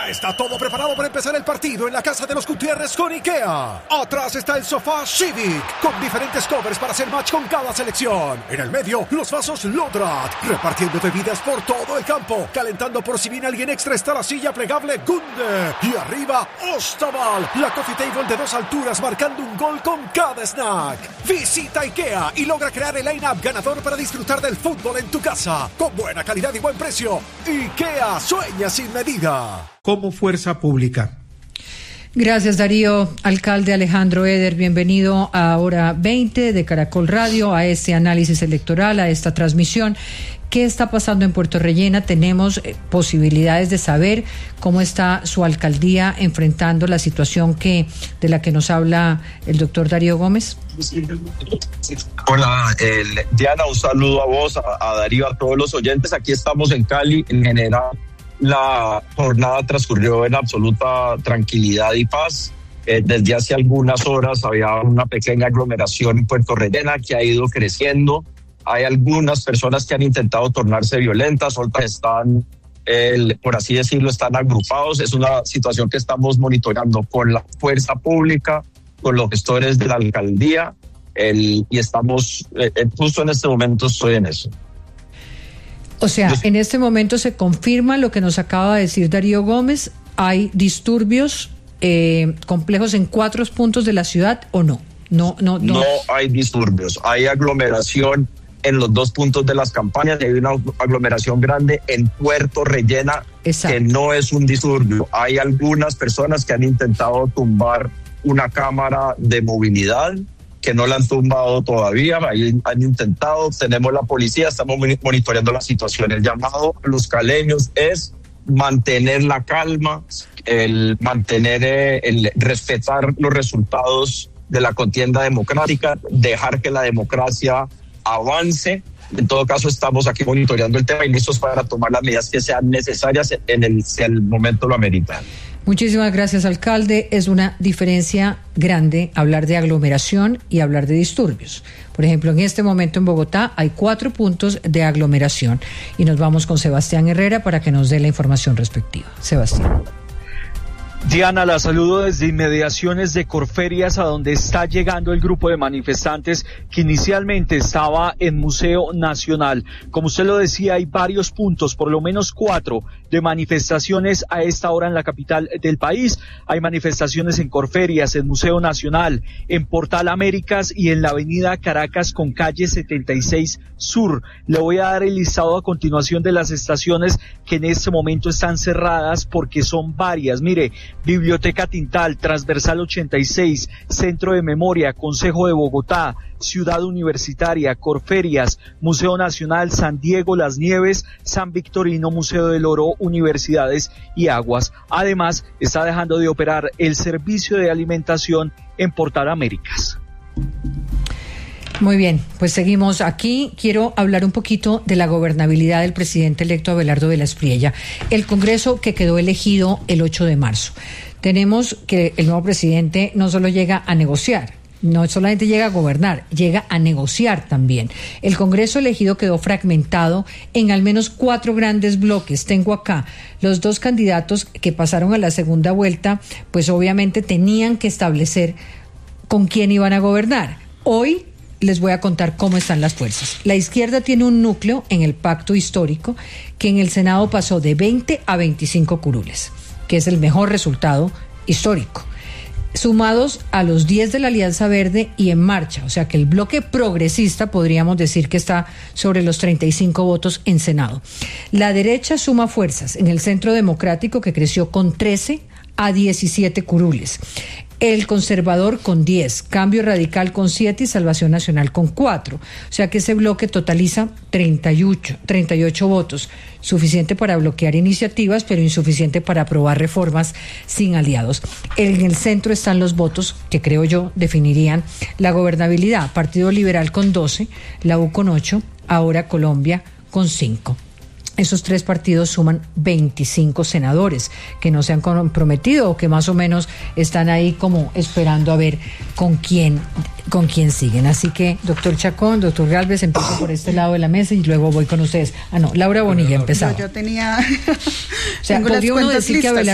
Ya está todo preparado para empezar el partido en la casa de los Gutiérrez con IKEA. Atrás está el sofá Civic, con diferentes covers para hacer match con cada selección. En el medio, los vasos Lodrat, repartiendo bebidas por todo el campo. Calentando por si viene alguien extra está la silla plegable Gunde. Y arriba, Ostaval, la coffee table de 2 alturas marcando un gol con cada snack. Visita IKEA y logra crear el line-up ganador para disfrutar del fútbol en tu casa. Con buena calidad y buen precio. IKEA, sueña sin medida. Como fuerza pública. Gracias, Darío. Alcalde Alejandro Eder, bienvenido a Hora 20 de Caracol Radio, a este análisis electoral, a esta transmisión. ¿Qué está pasando en Puerto Rellena? Tenemos posibilidades de saber cómo está su alcaldía enfrentando la situación de la que nos habla el doctor Darío Gómez. Hola, Diana, un saludo a vos, a Darío, a todos los oyentes. Aquí estamos en Cali. En general, la jornada transcurrió en absoluta tranquilidad y paz. Desde hace algunas horas había una pequeña aglomeración en Puerto Rellena que ha ido creciendo. Hay algunas personas que han intentado tornarse violentas, otras están, por así decirlo, están agrupados. Es una situación que estamos monitoreando con la fuerza pública, con los gestores de la alcaldía, y estamos, justo en este momento estoy en eso. O sea, en este momento se confirma lo que nos acaba de decir Darío Gómez. ¿Hay disturbios complejos en 4 puntos de la ciudad o no? No hay disturbios, hay aglomeración en los 2 puntos de las campañas. Hay una aglomeración grande en Puerto Rellena. Exacto. Que no es un disturbio. Hay algunas personas que han intentado tumbar una cámara de movilidad, que no la han tumbado todavía. Ahí han intentado, tenemos la policía, estamos monitoreando la situación. El llamado a los caleños es mantener la calma, el respetar los resultados de la contienda democrática, dejar que la democracia avance. En todo caso, estamos aquí monitoreando el tema y listos para tomar las medidas que sean necesarias si el momento lo amerita. Muchísimas gracias, alcalde. Es una diferencia grande hablar de aglomeración y hablar de disturbios. Por ejemplo, en este momento en Bogotá hay 4 puntos de aglomeración y nos vamos con Sebastián Herrera para que nos dé la información respectiva. Sebastián. Diana, la saludo desde inmediaciones de Corferias, a donde está llegando el grupo de manifestantes que inicialmente estaba en Museo Nacional. Como usted lo decía, hay varios puntos, por lo menos 4 de manifestaciones a esta hora en la capital del país. Hay manifestaciones en Corferias, en Museo Nacional, en Portal Américas y en la avenida Caracas con calle 76 Sur. Le voy a dar el listado a continuación de las estaciones que en este momento están cerradas porque son varias. Mire, Biblioteca Tintal, Transversal 86, Centro de Memoria, Consejo de Bogotá, Ciudad Universitaria, Corferias, Museo Nacional, San Diego, Las Nieves, San Victorino, Museo del Oro, Universidades y Aguas. Además, está dejando de operar el servicio de alimentación en Portal Américas. Muy bien, pues seguimos aquí. Quiero hablar un poquito de la gobernabilidad del presidente electo Abelardo de la Espriella. El Congreso que quedó elegido el 8 de marzo. Tenemos que el nuevo presidente no solo llega a negociar, no solamente llega a gobernar, llega a negociar también. El Congreso elegido quedó fragmentado en al menos 4 grandes bloques. Tengo acá los 2 candidatos que pasaron a la segunda vuelta, pues obviamente tenían que establecer con quién iban a gobernar. Hoy les voy a contar cómo están las fuerzas. La izquierda tiene un núcleo en el pacto histórico que en el Senado pasó de 20 a 25 curules, que es el mejor resultado histórico, sumados a los 10 de la Alianza Verde y En Marcha, o sea que el bloque progresista podríamos decir que está sobre los 35 votos en Senado. La derecha suma fuerzas en el Centro Democrático, que creció con 13 a 17 curules. El Conservador con 10, Cambio Radical con 7 y Salvación Nacional con 4. O sea que ese bloque totaliza 38 votos, suficiente para bloquear iniciativas, pero insuficiente para aprobar reformas sin aliados. En el centro están los votos que creo yo definirían la gobernabilidad. Partido Liberal con 12, la U con 8, Ahora Colombia con 5. Esos 3 partidos suman 25 senadores que no se han comprometido o que más o menos están ahí como esperando a ver con quién siguen. Así que, doctor Chacón, doctor Gálvez, empiezo por este lado de la mesa y luego voy con ustedes. Laura Bonilla empezaba. Yo tenía... O sea, podría uno decir que Abelardo